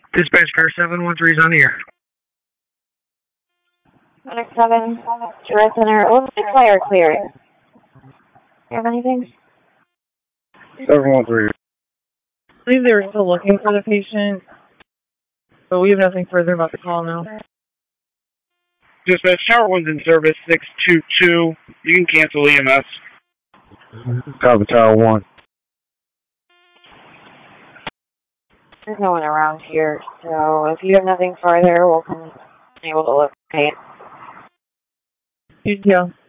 Dispatch car 713 is on the air. 107, Jura Center, what's the fire clearing? You have anything? 713. I believe they were still looking for the patient, but we have nothing further about the call now. Dispatch Tower 1's in service 622. You can cancel EMS. Copy Tower 1. There's no one around here, so if you have nothing further, we'll be able to locate. Yeah.